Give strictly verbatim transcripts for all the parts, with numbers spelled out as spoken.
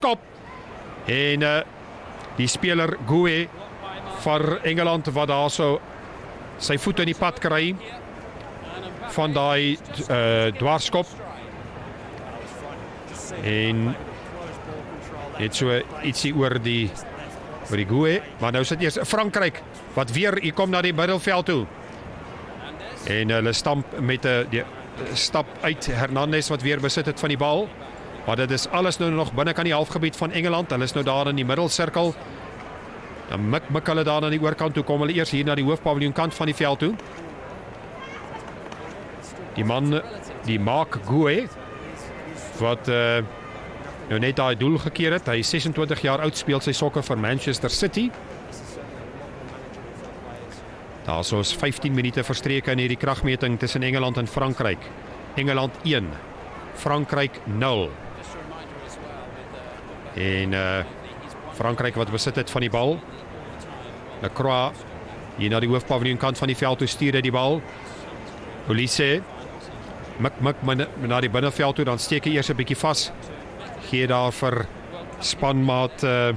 kop. En uh, die speler Gué vir Engeland wat daar so sy voet in die pad kry van daai uh, dwarskop. En net so ietsie oor die oor die Gué, maar nou sit eers Frankryk wat weer hier kom na die middelveld toe. En hulle stamp met 'n die stap uit Hernandez wat weer besit het van die bal. Maar dit is alles nou nog binne kan die halfgebied van Engeland. Hulle is nou daar in die middelsirkel. Dan mik mik hulle daar aan die oorkant toe, kom hulle eers hier na die hoofpaviljoen kant van die veld toe. Die man, die Mark Gué, wat uh, nou net daai doel gekeer het. Hy is sesentwintig jaar oud, speel sy sokker vir Manchester City. Daar soos vyftien minute verstreke in hierdie kragmeting tussen Engeland en Frankryk. Engeland een, Frankryk nul. En uh, Frankryk wat besit het van die bal. Lacroix hier na die hoofpaviljoen kant van die veld toe stuur hy die bal. Olise mik mik na die binneveld toe, dan steek hy eers 'n bietjie vas. Gee daar vir spanmaat uh,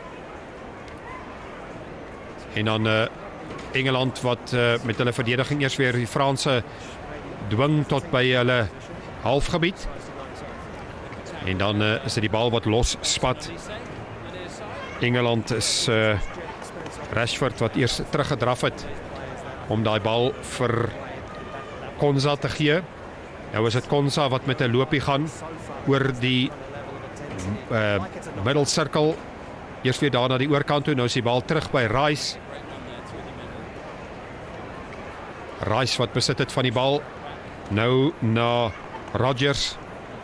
en dan uh, Engeland wat uh, met hulle verdediging eers weer die Franse dwing tot by hulle halfgebied. En dan uh, is dit die bal wat los spat. Engeland is uh, Rashford wat eers teruggedraf het om daai bal vir Konsa te gee. Nou is dit Konsa wat met 'n loopie gaan oor die uh, middelsirkel. Eers weer daar na die oorkant toe, nou is die bal terug by Rice. Rice wat besit het van die bal. Nou na Rodgers.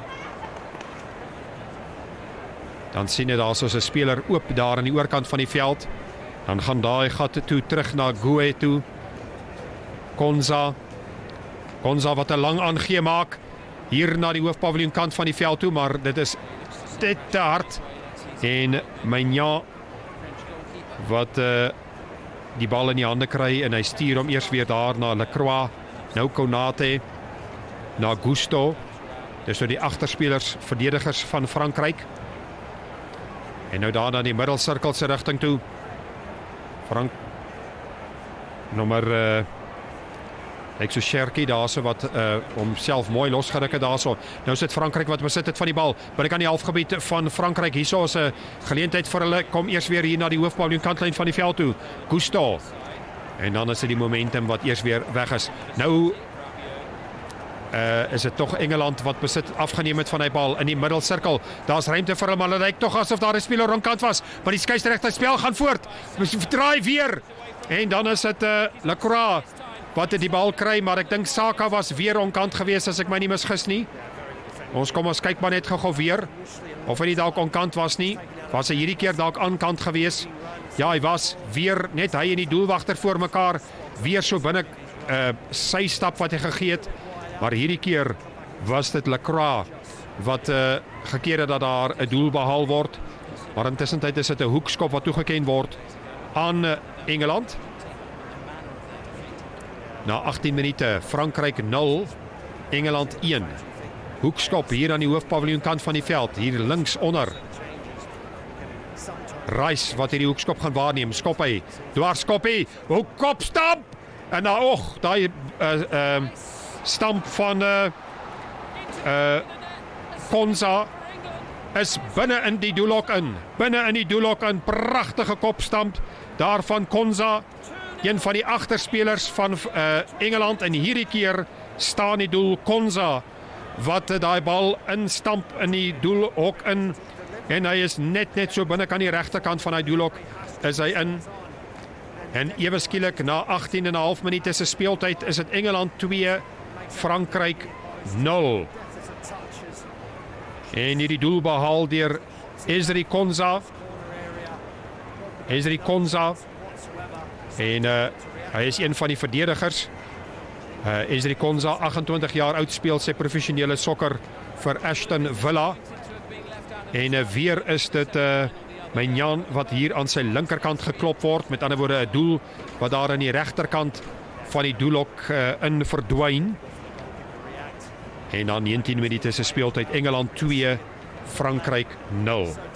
Dan sien jy daar soos 'n speler oop daar aan die oorkant van die veld. Dan gaan daai gat toe terug na Gué toe. Konsa. Konsa wat 'n lang aangee maak hier na die hoofpaviljoen kant van die veld toe, maar dit is dit te hard. En Maignan wat uh, die bal in die hande kry en hy stuur hom eers weer daar na Lacroix, nou Konate, na Gusto. Dis nou die agterspelers, verdedigers van Frankryk. En nou daar na die middelsirkel se rigting toe. Frank nommer uh, ek so Sherky daarso wat uh, homself mooi losgeruk het daarso. Nou sit Frankryk wat besit het van die bal. Maar ek kan die halfgebied van Frankryk hierso is 'n geleentheid vir hulle. Kom eers weer hier na die hoofpaviljoen kantlyn van die veld toe. Gusto. En dan is dit die momentum wat eers weer weg is. Nou uh, is dit tog Engeland wat besit afgeneem het van die bal in die middelsirkel. Daar's ruimte vir hom, maar dit lyk tog asof daar 'n speler rondkant was. Maar die skeieregter spel gaan voort. Draai weer. En dan is dit uh, Lacroix wat het die bal kry, maar ek dink Saka was weer onkant gewees as ek my nie misgis nie. Ons kom ons kyk maar net gou-gou weer of hy nie dalk onkant was nie. Was hy hierdie keer dalk aan kant gewees? Ja, hy was weer net hy en die doelwagter voor mekaar weer so binne uh, sy stap wat hy gegee het. Maar hierdie keer was dit Lacroix wat uh, gekeer het dat daar 'n doel behaal word. Maar intussen tyd is dit 'n hoekskop wat toegeken word aan uh, Engeland. Na agttien minute, Frankryk nul, Engeland een. Hoekskop hier aan die hoofpaviljoen kant van die veld, hier links onder. Rice wat hierdie hoekskop gaan waarneem, skop hy, dwarskoppie, hoekkop stamp! En nou, och, daai uh, uh, stamp van uh, uh, Konsa is binne in die doelhok in. Binne in die doelhok in, pragtige kopstamp daarvan Konsa. Een van die agterspelers van uh, Engeland en hierdie keer staan die doel Konsa wat uh, daai bal instamp in die doelhok in en hy is net net so binne kan die regterkant van hy doelhok is hy in. En ewe skielik na agttien en 'n half minute se speeltyd is dit Engeland twee, Frankryk nul. En hierdie doel behaal deur Ezri Konsa. Ezri Konsa en uh, hy is een van die verdedigers. Uh, Ezri Konsa, agentwintig jaar oud, speel sy professionele sokker vir Aston Villa. En uh, weer is dit uh, Maignan wat hier aan sy linkerkant geklop word, met ander woorde 'n doel wat daar aan die regterkant van die doelhok uh, in verdwyn. En dan negentien minute se speeltyd, Engeland twee, Frankryk nul.